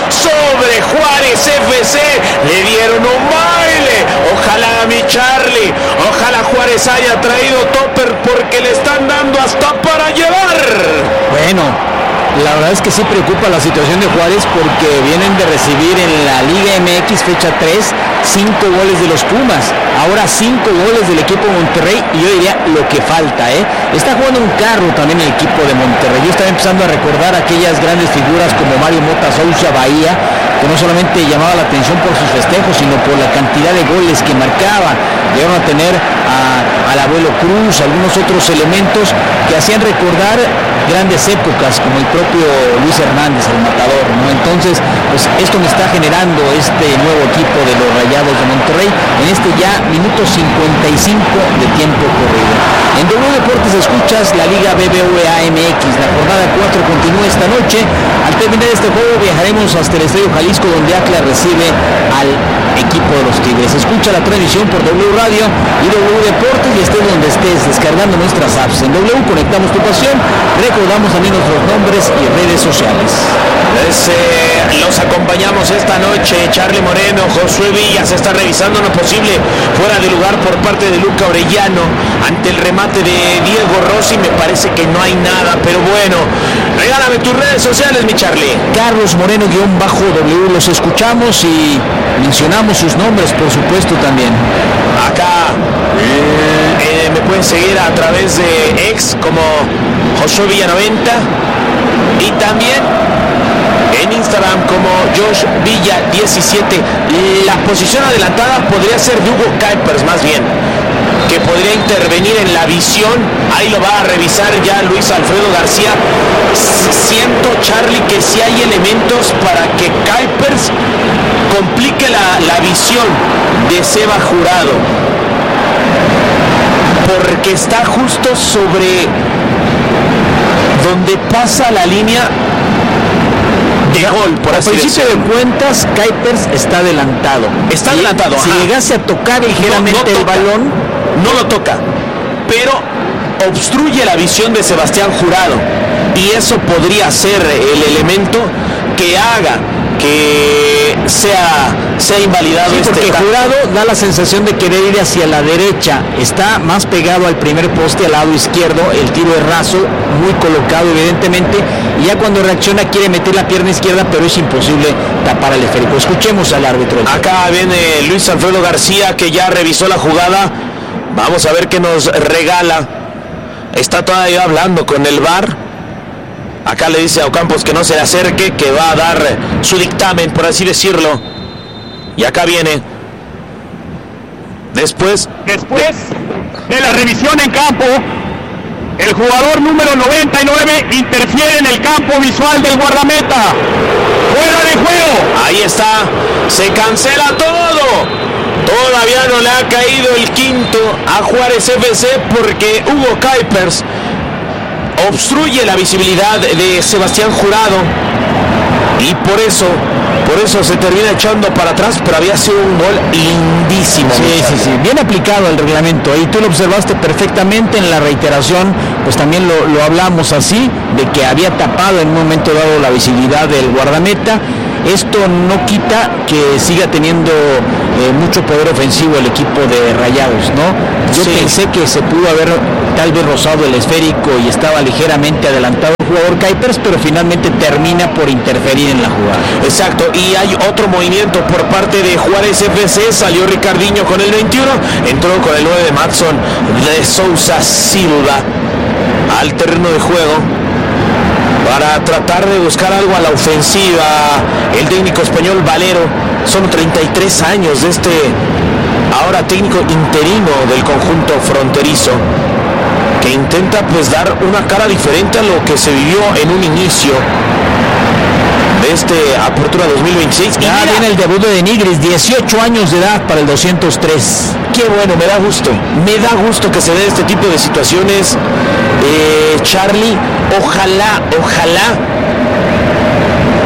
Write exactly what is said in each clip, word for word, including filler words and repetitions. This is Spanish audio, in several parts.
sobre Juárez F C. Le dieron un baile. Ojalá mi Charlie, ojalá Juárez haya traído topper porque le están dando hasta para llevar. Bueno, la verdad es que sí preocupa la situación de Juárez porque vienen de recibir en la Liga M X fecha tres cinco goles de los Pumas, ahora cinco goles del equipo de Monterrey y yo diría lo que falta, ¿eh? Está jugando un carro también el equipo de Monterrey. Yo estaba empezando a recordar aquellas grandes figuras como Mario Mota Sousa Bahía, que no solamente llamaba la atención por sus festejos, sino por la cantidad de goles que marcaba. Llegaron a tener a, al Abuelo Cruz, algunos otros elementos que hacían recordar grandes épocas, como el propio Luis Hernández, el matador, ¿no? Entonces, pues esto me está generando este nuevo equipo de los Rayados de Monterrey, en este ya minuto cincuenta y cinco de tiempo corrido. En W Deportes escuchas la Liga B B V A M X, la jornada cuatro continúa esta noche. Al terminar este juego viajaremos hasta el Estadio Jalisco, donde Atlas recibe al equipo de los Tigres. Escucha la transmisión por W Radio y W Deportes y estés donde estés, descargando nuestras apps. En W conectamos tu pasión, recordamos también nuestros nombres y redes sociales. Pues, eh, los acompañamos esta noche. Charlie Moreno, Josué Villa, se está revisando lo posible fuera de lugar por parte de Luca Orellano ante el remate de Diego Rossi. Me parece que no hay nada, pero bueno, regálame tus redes sociales, mi Charlie. Carlos Moreno guión bajo W, los escuchamos y mencionamos sus nombres, por supuesto, también. Acá eh, me pueden seguir a través de X como Josué Villa noventa y también en Instagram como Josh Villa diecisiete. La posición adelantada podría ser de Hugo Kuipers, más bien, que podría intervenir en la visión. Ahí lo va a revisar ya Luis Alfredo García. Siento, Charlie, que si hay elementos para que Kuipers complique la, la visión de Seba Jurado, porque está justo sobre donde pasa la línea de gol, por así decirlo. Al principio de cuentas, Kuipers está adelantado. Está adelantado. Si ajá. llegase a tocar ligeramente no, no el balón, no lo toca, pero obstruye la visión de Sebastián Jurado y eso podría ser el elemento que haga que sea, sea invalidado. Sí, este porque tanto. Jurado da la sensación de querer ir hacia la derecha, está más pegado al primer poste, al lado izquierdo, el tiro es raso, muy colocado evidentemente, y ya cuando reacciona quiere meter la pierna izquierda, pero es imposible tapar el esférico. Escuchemos al árbitro. Acá viene Luis Alfredo García, que ya revisó la jugada. Vamos a ver qué nos regala. Está todavía hablando con el V A R. Acá le dice a Ocampos que no se le acerque, que va a dar su dictamen, por así decirlo. Y acá viene. Después... Después de la revisión en campo, el jugador número noventa y nueve interfiere en el campo visual del guardameta. ¡Fuera de juego! Ahí está. Se cancela todo. Todavía no le ha caído el quinto a Juárez F C porque Hugo Kuipers obstruye la visibilidad de Sebastián Jurado y por eso por eso se termina echando para atrás, pero había sido un gol lindísimo. Sí, sí, sí, bien aplicado el reglamento y tú lo observaste perfectamente en la reiteración, pues también lo, lo hablamos así, de que había tapado en un momento dado la visibilidad del guardameta. Esto no quita que siga teniendo eh, mucho poder ofensivo el equipo de Rayados, ¿no? Yo sí. pensé que se pudo haber tal vez rozado el esférico y estaba ligeramente adelantado el jugador Kuipers, pero finalmente termina por interferir en la jugada. Exacto, y hay otro movimiento por parte de Juárez F C. Salió Ricardinho con el veintiuno, entró con el nueve de Madson de Sousa Silva al terreno de juego para tratar de buscar algo a la ofensiva. El técnico español Valero, son treinta y tres años de este ahora técnico interino del conjunto fronterizo, que intenta pues dar una cara diferente a lo que se vivió en un inicio de este Apertura dos mil veintiséis. Ya mira, viene el debut de Nigris, dieciocho años de edad para el doscientos tres. Qué bueno, me da gusto, me da gusto que se dé este tipo de situaciones, eh, Charlie. Ojalá, ojalá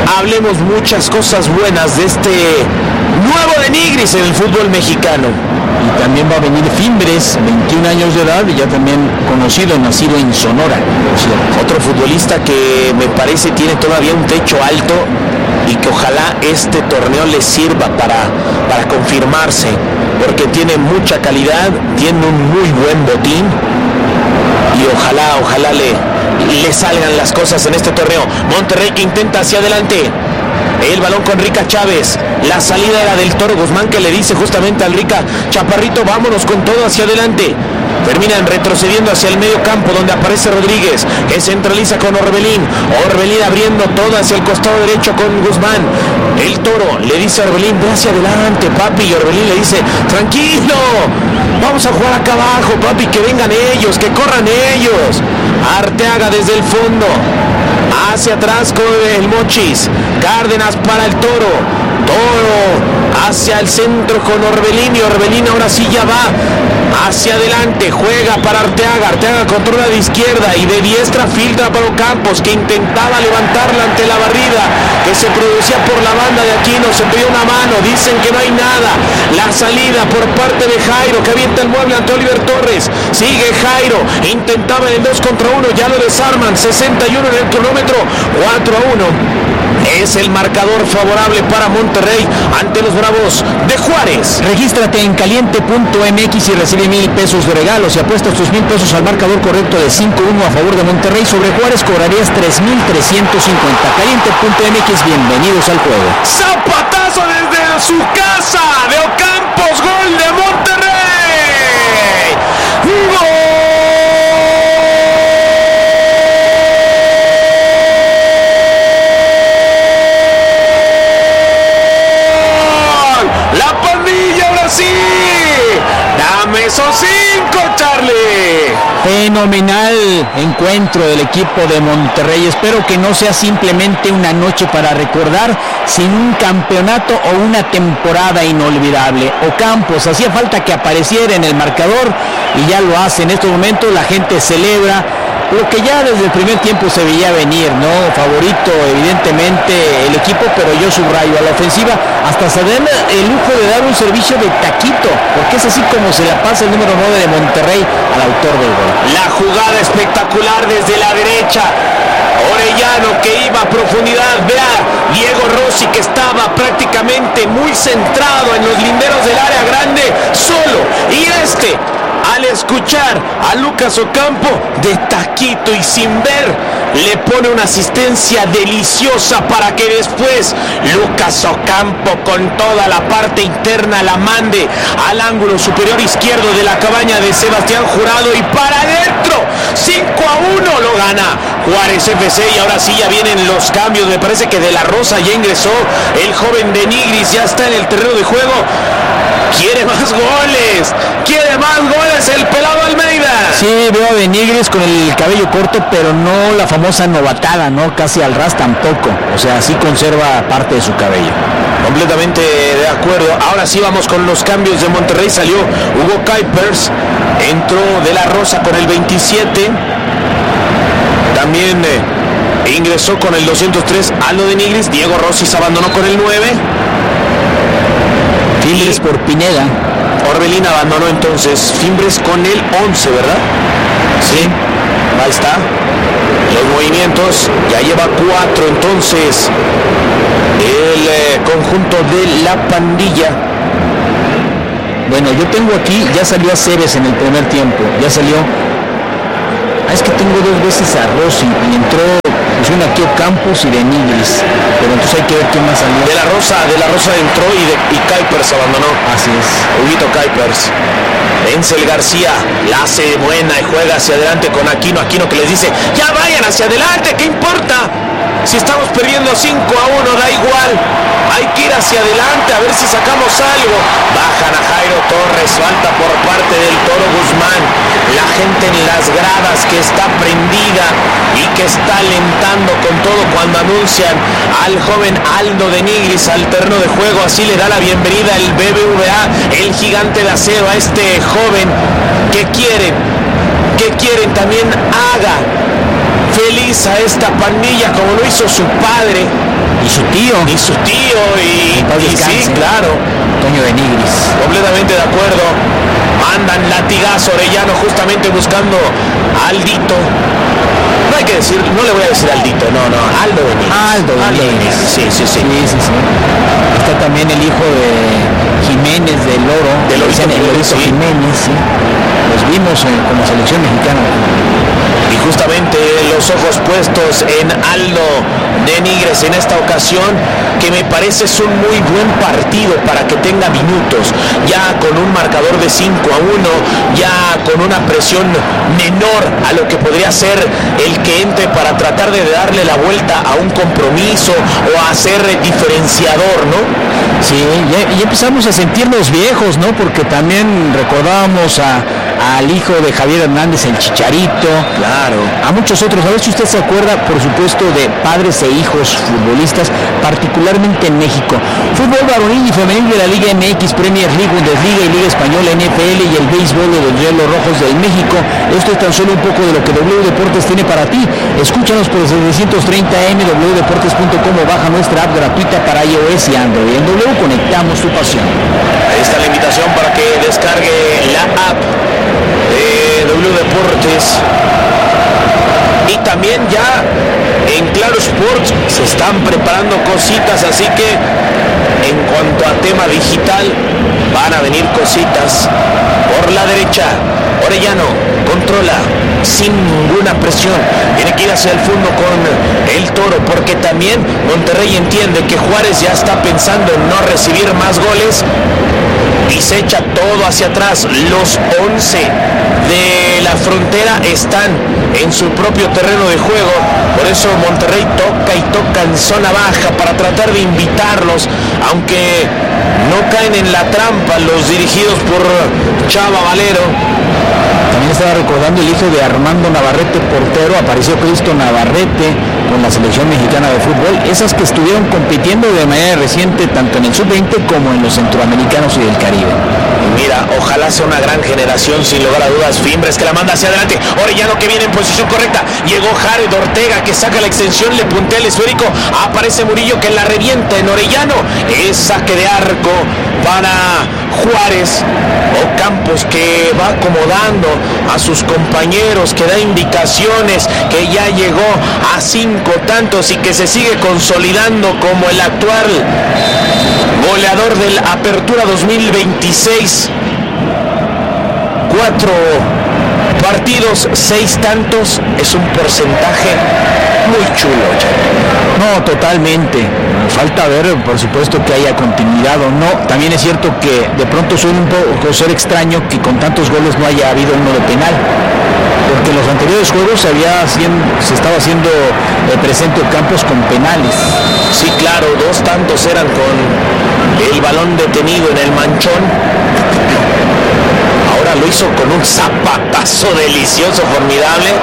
hablemos muchas cosas buenas de este nuevo de Nigris en el fútbol mexicano. y también va a venir Fimbres, veintiún años de edad y ya también conocido, nacido en Sonora, por cierto. Otro futbolista que me parece tiene todavía un techo alto y que ojalá este torneo le sirva para, para confirmarse, porque tiene mucha calidad, tiene un muy buen botín y ojalá, ojalá le, le salgan las cosas en este torneo. Monterrey que intenta hacia adelante. El balón con Rica Chávez. La salida era del Toro Guzmán, que le dice justamente al Rica: Chaparrito, vámonos con todo hacia adelante. Terminan retrocediendo hacia el medio campo, donde aparece Rodríguez, que centraliza con Orbelín. Orbelín abriendo todo hacia el costado derecho con Guzmán. El Toro le dice a Orbelín: ve hacia adelante, papi. Y Orbelín le dice: tranquilo, vamos a jugar acá abajo, papi, que vengan ellos, que corran ellos. Arteaga desde el fondo, hacia atrás con el Mochis. Cárdenas para el Toro. Toro hacia el centro con Orbelín, y Orbelín ahora sí ya va hacia adelante, juega para Arteaga. Arteaga controla de izquierda y de diestra filtra para Ocampos, que intentaba levantarla ante la barrida que se producía por la banda de Aquino. Se pidió una mano, dicen que no hay nada. La salida por parte de Jairo, que avienta el mueble ante Oliver Torres. Sigue Jairo, intentaba en el dos contra uno, ya lo desarman. Sesenta y uno en el cronómetro, cuatro a uno. Es el marcador favorable para Monterrey ante los Bravos de Juárez. Regístrate en caliente punto m x y recibe mil pesos de regalos. Si apuestas tus mil pesos al marcador correcto de cinco uno a favor de Monterrey sobre Juárez, cobrarías tres mil trescientos cincuenta. caliente punto m x, bienvenidos al juego. Zapatazo desde su casa de Ocampos, gol de Monterrey. ¡Gol! Dame esos cinco, Charlie. Fenomenal encuentro del equipo de Monterrey. Espero que no sea simplemente una noche para recordar, sino un campeonato o una temporada inolvidable. Ocampos hacía falta que apareciera en el marcador y ya lo hace. En estos momentos la gente celebra lo que ya desde el primer tiempo se veía venir, ¿no? Favorito evidentemente el equipo, pero yo subrayo a la ofensiva, hasta se den el lujo de dar un servicio de taquito, porque es así como se la pasa el número nueve de Monterrey al autor del gol. La jugada espectacular desde la derecha. Orellano que iba a profundidad. Vea, Diego Rossi, que estaba prácticamente muy centrado en los linderos del área grande, solo. Y este, al escuchar a Lucas Ocampo, de taquito y sin ver, le pone una asistencia deliciosa para que después Lucas Ocampo con toda la parte interna la mande al ángulo superior izquierdo de la cabaña de Sebastián Jurado, y para adentro. Cinco a uno lo gana Juárez F C. Y ahora sí ya vienen los cambios. Me parece que De La Rosa ya ingresó. El joven de Nigris ya está en el terreno de juego. Quiere más goles, quiere más goles el pelado Almeida. Sí, veo a Benigres con el cabello corto, pero no la famosa novatada, ¿no? Casi al ras tampoco. O sea, sí conserva parte de su cabello. Completamente de acuerdo. Ahora sí vamos con los cambios de Monterrey. Salió Hugo Kuipers, entró De La Rosa con el veintisiete. También eh, ingresó con el doscientos tres Aldo de Nigris. Diego Rossi se abandonó con el nueve. Fimbres por Pineda. Orbelín abandonó entonces. Fimbres con el once, ¿verdad? Sí, ahí está. Los movimientos, ya lleva cuatro entonces el eh, conjunto de la pandilla. Bueno, yo tengo aquí, ya salió a Ceres en el primer tiempo, ya salió. Ah, es que tengo dos veces a Rossi y entró, pusieron aquí Ocampos y de Nigris, pero entonces hay que ver quién más salió. De La Rosa, De La Rosa entró y, de, y Kuipers abandonó. Así es. Huguito Kuipers. Denzel García la hace buena y juega hacia adelante con Aquino. Aquino que les dice: ya vayan hacia adelante, ¿qué importa? Si estamos perdiendo cinco a uno, da igual. Hay que ir hacia adelante a ver si sacamos algo. Bajan a Jairo Torres, falta por parte del Toro Guzmán. La gente en las gradas que está prendida y que está alentando con todo cuando anuncian al joven Aldo de Nigris al terreno de juego. Así le da la bienvenida el B B V A, el gigante de acero, a este joven que quieren, que quieren también haga feliz a esta pandilla como lo hizo su padre y su tío y su tío y, y sí, claro, Toño de Nigris. Completamente de acuerdo. Mandan latigazo Orellano justamente buscando a Aldito. No hay que decir, no le voy a decir Aldito, no, no, Aldo de Nigris. Aldo de Aldo Nigris. Sí, sí, sí, sí, sí, sí. Está también el hijo de Jiménez del Oro, del Lorito, el Lorito sí. Jiménez, sí. Los vimos en, como selección mexicana. Y justamente los ojos puestos en Aldo de Nigris en esta ocasión, que me parece es un muy buen partido para que tenga minutos, ya con un marcador de cinco a uno, ya con una presión menor a lo que podría ser el que entre para tratar de darle la vuelta a un compromiso o a ser diferenciador, ¿no? Sí, ya, ya empezamos a sentirnos viejos, ¿no? Porque también recordábamos a, al hijo de Javier Hernández, el Chicharito. Claro. A muchos otros. A ver si usted se acuerda, por supuesto, de padres e hijos futbolistas, particularmente en México. Fútbol varonil y femenil de la Liga M X, Premier League, Bundesliga y Liga Española, N F L y el béisbol de los Diablos Rojos del México. Esto es tan solo un poco de lo que W Deportes tiene para ti. Escúchanos por setecientos treinta A M, w deportes punto com o baja nuestra app gratuita para iOS y Android. En W conectamos tu pasión. Ahí está la invitación para que descargue la app de W Deportes. Y también ya en Claro Sports se están preparando cositas, así que en cuanto a tema digital van a venir cositas. Por la derecha, Orellano controla sin ninguna presión, tiene que ir hacia el fondo con el Toro, porque también Monterrey entiende que Juárez ya está pensando en no recibir más goles y se echa todo hacia atrás. Los once de la frontera están en su propio terreno de juego, por eso Monterrey toca y toca en zona baja para tratar de invitarlos, aunque no caen en la trampa los dirigidos por Chava Valero. También estaba recordando el hijo de Armando Navarrete, portero. Apareció Cristo Navarrete con la selección mexicana de fútbol, esas que estuvieron compitiendo de manera reciente tanto en el sub veinte como en los centroamericanos y del Caribe. Mira, ojalá sea una gran generación, sin lugar a dudas. Fimbres que la manda hacia adelante, Orellano que viene en posición correcta, llegó Jared Ortega que saca la extensión, le puntea el esférico, aparece Murillo que la revienta en Orellano, es saque de arco para Juárez. Ocampos que va acomodando a sus compañeros, que da indicaciones, que ya llegó a cinco tantos y que se sigue consolidando como el actual goleador del Apertura dos mil veintiséis. Cuatro partidos, seis tantos, es un porcentaje muy chulo, ya. No, totalmente. Falta ver, por supuesto, que haya continuidad o no. También es cierto que de pronto suena un poco ser extraño que con tantos goles no haya habido uno de penal, porque en los anteriores juegos se, había haciendo, se estaba haciendo eh, presente Ocampos con penales. Sí, claro, dos tantos eran con el balón detenido en el manchón. Ahora lo hizo con un zapatazo delicioso, formidable.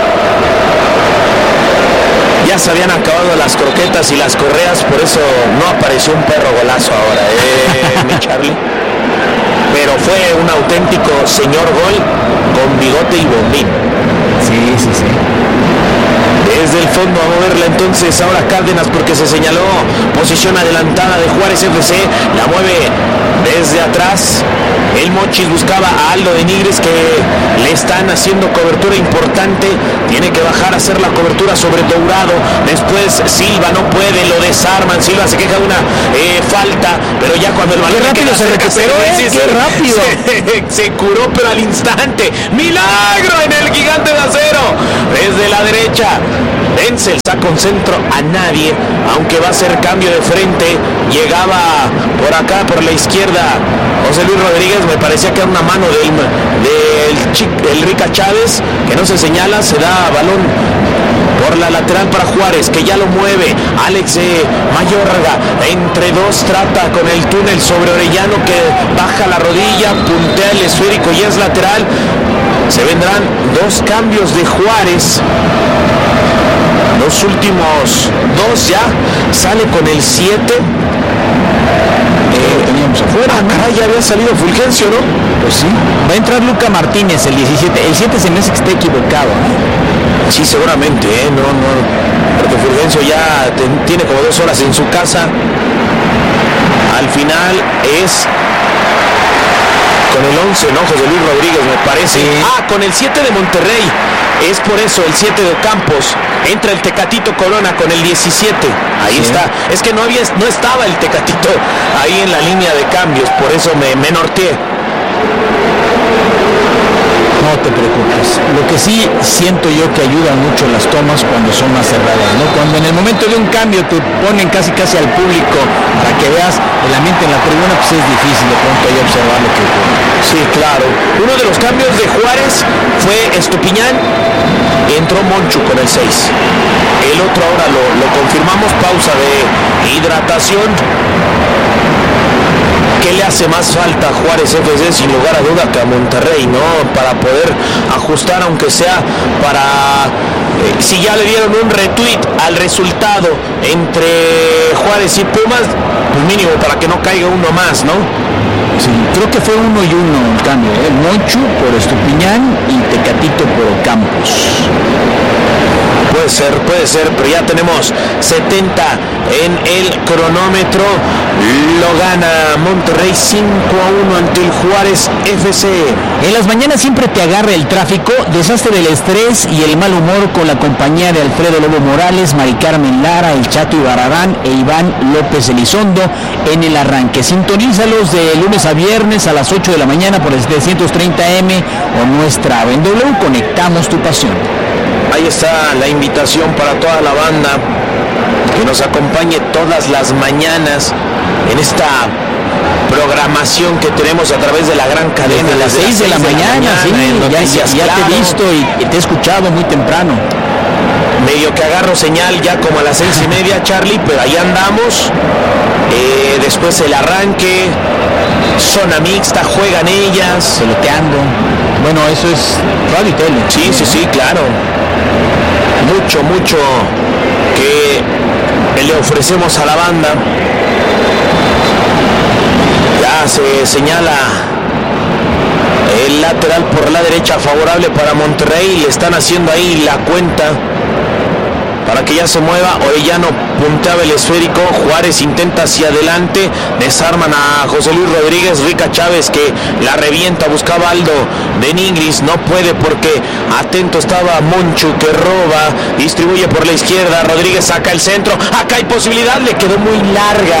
Ya se habían acabado las croquetas y las correas, por eso no apareció un perro golazo ahora, eh, mi Charlie. Pero fue un auténtico señor gol con bigote y bombín. Sí, sí, sí. Desde el fondo a moverla entonces ahora Cárdenas, porque se señaló posición adelantada de Juárez F C, la mueve desde atrás. El Mochis buscaba a Aldo de Nigris, que le están haciendo cobertura importante, tiene que bajar a hacer la cobertura sobre Dourado. Después Silva no puede, lo desarman, Silva se queja de una eh, falta, pero ya cuando el balón qué rápido se recuperó, sí, eh, sí, qué rápido se, se curó, pero al instante milagro en el gigante de acero desde la derecha. Denzel saca un centro a nadie, aunque va a ser cambio de frente. Llegaba por acá, por la izquierda, José Luis Rodríguez. Me parecía que era una mano del, del, Chic, del Rica Chávez, que no se señala, se da balón por la lateral para Juárez, que ya lo mueve. Alex eh, Mayorga, entre dos, trata con el túnel sobre Orellano, que baja la rodilla, puntea el esférico y es lateral. Se vendrán dos cambios de Juárez. Los últimos dos ya. Sale con el siete. Eh, teníamos afuera, ah, ¿no? caray, ya había salido Fulgencio, ¿no? Pues sí. Va a entrar Luca Martínez, el diecisiete. El siete se me hace que está equivocado, ¿no? Sí, seguramente, ¿eh? No, no, porque Fulgencio ya te, tiene como dos horas en su casa. Al final es con el once, ¿no? José Luis Rodríguez, me parece. Sí. Ah, con el siete de Monterrey. Es por eso el siete de Campos. Entra el Tecatito Corona con el diecisiete. Ahí sí. está. Es que no había, no estaba el Tecatito ahí en la línea de cambios. Por eso me, me norteé. No te preocupes. Lo que sí siento yo que ayudan mucho las tomas cuando son más cerradas, ¿no? Cuando en el momento de un cambio te ponen casi casi al público para que veas el ambiente en la tribuna, pues es difícil de pronto ahí observar lo que ocurre. Sí, claro. Uno de los cambios de Juárez fue Estupiñán y entró Monchu con el seis. El otro ahora lo, lo confirmamos, pausa de hidratación. ¿Qué le hace más falta a Juárez F C sin lugar a duda que a Monterrey, ¿no? Para poder ajustar, aunque sea para... Eh, si ya le dieron un retweet al resultado entre Juárez y Pumas, pues mínimo para que no caiga uno más, ¿no? Sí, creo que fue uno y uno el cambio, ¿eh? Monchu por Estupiñán y Tecatito por Campos. Puede ser, puede ser, pero ya tenemos setenta en el cronómetro. Lo gana Monterrey cinco a uno ante el Juárez F C. En las mañanas siempre te agarra el tráfico, deshazte del estrés y el mal humor con la compañía de Alfredo Lobo Morales, Mari Carmen Lara, el Chato Ibarrarán e Iván López Elizondo en el arranque. Sintonízalos de lunes a viernes a las ocho de la mañana por el setecientos treinta eme o nuestra en W. Conectamos tu pasión. Ahí está la invitación para toda la banda que nos acompañe todas las mañanas en esta programación que tenemos a través de la gran cadena. Desde las seis de la mañana, sí, ya, ya te he visto y te he escuchado muy temprano. Medio que agarro señal ya como a las seis y media, Charlie, pero ahí andamos. Eh, después el arranque, zona mixta, juegan ellas. Peloteando. Bueno, eso es radio y tele. Sí, sí, sí, claro. Mucho, mucho que le ofrecemos a la banda. Ya se señala el lateral por la derecha favorable para Monterrey. Le están haciendo ahí la cuenta para que ya se mueva. Orellano punteaba el esférico. Juárez intenta hacia adelante. Desarman a José Luis Rodríguez. Rica Chávez que la revienta. Buscaba Aldo de Nigris. No puede porque atento estaba Monchu que roba. Distribuye por la izquierda. Rodríguez saca el centro. Acá hay posibilidad. Le quedó muy larga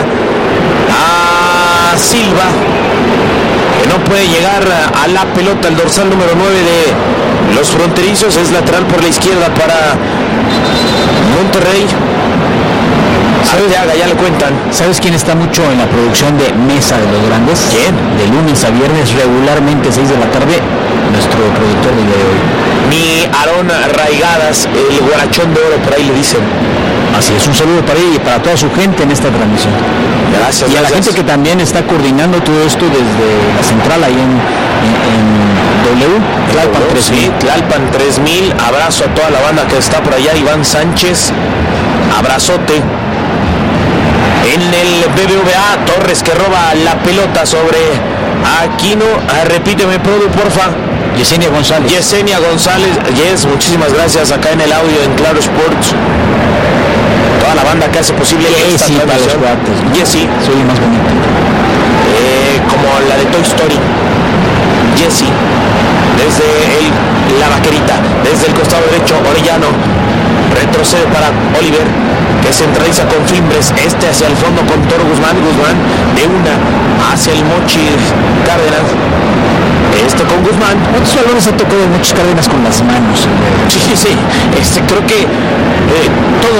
a Silva, que no puede llegar a la pelota. El dorsal número nueve de los fronterizos es lateral por la izquierda para Monterrey. Arteaga, ya le cuentan. ¿Sabes quién está mucho en la producción de Mesa de los Grandes? ¿Quién? De lunes a viernes, regularmente seis de la tarde, nuestro productor del día de hoy. Mi Aarón Raigadas, el guarachón de oro, por ahí le dicen. Así es, un saludo para él y para toda su gente en esta transmisión. Gracias. Y a gracias. la gente que también está coordinando todo esto desde la central ahí en, en, en W, Tlalpan tres mil. Sí, Tlalpan tres mil. Abrazo a toda la banda que está por allá. Iván Sánchez, abrazote. En el B B V A, Torres que roba la pelota sobre Aquino. Ah, repíteme, Produ, porfa. Yesenia González. Yesenia González. Yes, muchísimas gracias acá en el audio en Claro Sports. Toda la banda que hace posible esta Jessy para los cuates, ¿no? Jessy. Soy el más bonito. Eh, como la de Toy Story. Jessy. Desde el, la vaquerita. Desde el costado derecho, Orellano. Retrocede para Oliver, que centraliza con Fimbres. Este hacia el fondo con Toro Guzmán. Guzmán de una hacia el Mochi Cárdenas. Este con Guzmán. ¿Cuántos balones ha tocado Mochis Cárdenas con las manos? Sí, sí, sí. Este, creo que eh, todo